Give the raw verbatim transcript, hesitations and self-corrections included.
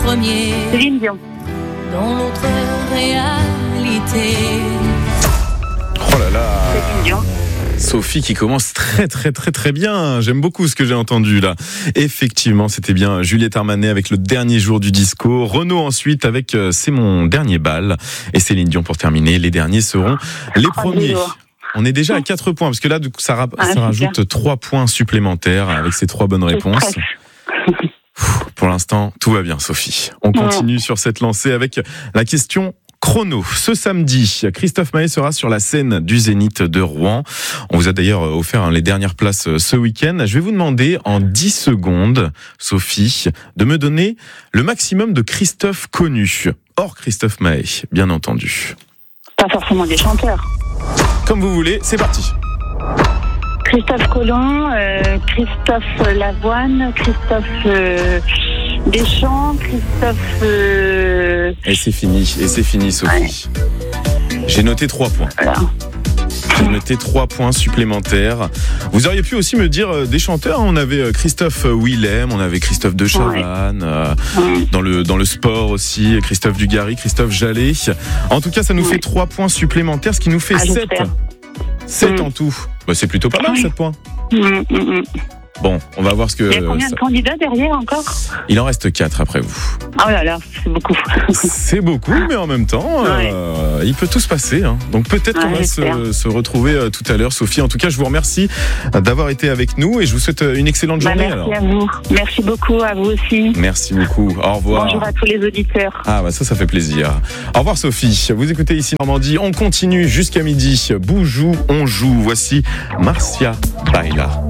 premier. Céline Dion. Dans l'autre réalité. Oh là là. Céline Dion. Sophie qui commence très très très très bien. J'aime beaucoup ce que j'ai entendu là. Effectivement, c'était bien Juliette Armanet avec Le Dernier Jour du Disco. Renaud ensuite avec euh, C'est mon dernier bal. Et Céline Dion pour terminer. Les derniers seront les premiers. On est déjà à quatre points parce que là, du coup, ça, ra- Ah, ça rajoute trois points supplémentaires avec ces trois bonnes réponses. Pour l'instant, tout va bien, Sophie. On continue sur cette lancée avec la question chrono. Ce samedi, Christophe Maé sera sur la scène du Zénith de Rouen. On vous a d'ailleurs offert les dernières places ce week-end. Je vais vous demander en dix secondes, Sophie, de me donner le maximum de Christophe connus. Hors Christophe Maé, bien entendu. Pas forcément des chanteurs. Comme vous voulez, c'est parti. Christophe Colomb, euh, Christophe Lavoine, Christophe euh, Deschamps, Christophe... Euh... Et c'est fini, et c'est fini, Sophie. Ouais. J'ai noté trois points. Voilà. J'ai noté trois points supplémentaires. Vous auriez pu aussi me dire euh, des chanteurs. On avait Christophe Willem, on avait Christophe de Chavannes. Euh, ouais. dans le dans le sport aussi, Christophe Dugarry, Christophe Jallet. En tout cas, ça nous ouais. fait trois points supplémentaires, ce qui nous fait ah, sept. sept mmh. en tout. Bah, c'est plutôt pas mal, oui. sept points. Mmh, mmh. Bon, on va voir ce que... Il y a combien ça... de candidats derrière encore ? Il en reste quatre après vous. Oh là là, c'est beaucoup. C'est beaucoup, mais en même temps, ouais. euh, il peut tout se passer. Hein. Donc peut-être ouais, qu'on va se, se retrouver euh, tout à l'heure, Sophie. En tout cas, je vous remercie d'avoir été avec nous et je vous souhaite une excellente bah, journée. Merci alors. à vous. Merci beaucoup à vous aussi. Merci beaucoup. Au revoir. Bonjour à tous les auditeurs. Ah bah ça, ça fait plaisir. Au revoir Sophie. Vous écoutez ici Normandie. On continue jusqu'à midi. Boujou, on joue. Voici Marcia Baila.